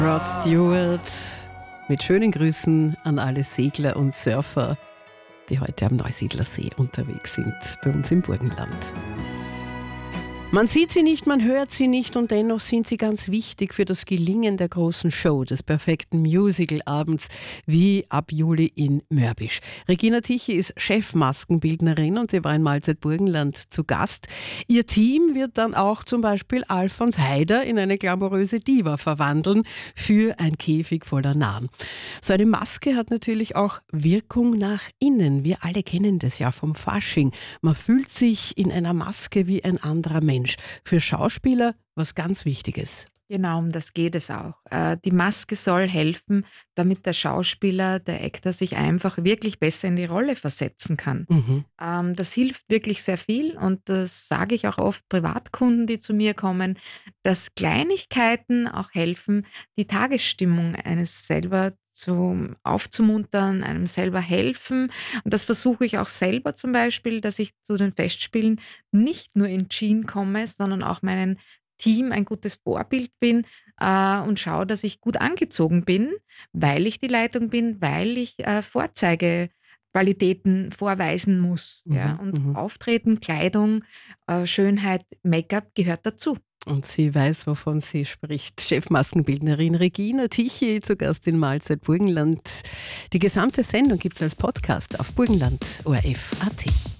Rod Stewart mit schönen Grüßen an alle Segler und Surfer, die heute am Neusiedlersee unterwegs sind, bei uns im Burgenland. Man sieht sie nicht, man hört sie nicht und dennoch sind sie ganz wichtig für das Gelingen der großen Show, des perfekten Musical-Abends wie ab Juli in Mörbisch. Regina Tichy ist Chefmaskenbildnerin und sie war in Mahlzeit Burgenland zu Gast. Ihr Team wird dann auch zum Beispiel Alfons Heider in eine glamouröse Diva verwandeln für ein Käfig voller Narren. So eine Maske hat natürlich auch Wirkung nach innen. Wir alle kennen das ja vom Fasching. Man fühlt sich in einer Maske wie ein anderer Mensch. Für Schauspieler was ganz Wichtiges. Genau, um das geht es auch. Die Maske soll helfen, damit der Schauspieler, der Actor sich einfach wirklich besser in die Rolle versetzen kann. Das hilft wirklich sehr viel und das sage ich auch oft Privatkunden, die zu mir kommen, dass Kleinigkeiten auch helfen, die Tagesstimmung eines selber aufzumuntern, einem selber helfen. Und das versuche ich auch selber zum Beispiel, dass ich zu den Festspielen nicht nur in Jeans komme, sondern auch meinen Team ein gutes Vorbild bin und schaue, dass ich gut angezogen bin, weil ich die Leitung bin, weil ich Vorzeigequalitäten vorweisen muss. Ja? Und Auftreten, Kleidung, Schönheit, Make-up gehört dazu. Und sie weiß, wovon sie spricht. Chefmaskenbildnerin Regina Tichy zu Gast in Mahlzeit Burgenland. Die gesamte Sendung gibt es als Podcast auf burgenland.orf.at.